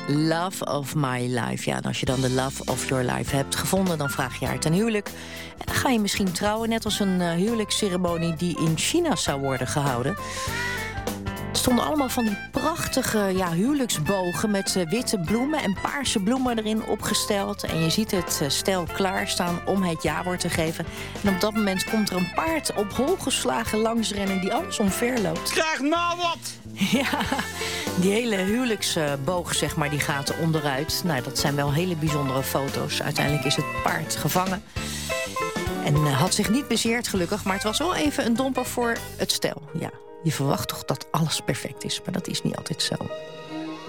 Love of my life. Ja, en als je dan de love of your life hebt gevonden, dan vraag je haar ten huwelijk. En dan ga je misschien trouwen, net als een huwelijksceremonie die in China zou worden gehouden. Er stonden allemaal van die prachtige huwelijksbogen met witte bloemen en paarse bloemen erin opgesteld. En je ziet het stel klaarstaan om het ja-woord te geven. En op dat moment komt er een paard op hol geslagen langsrennen die alles omver loopt. Krijg nou wat! Ja, die hele huwelijksboog, zeg maar, die gaat er onderuit. Nou, dat zijn wel hele bijzondere foto's. Uiteindelijk is het paard gevangen. En had zich niet bezeerd, gelukkig. Maar het was wel even een domper voor het stel. Ja, je verwacht toch dat alles perfect is, maar dat is niet altijd zo.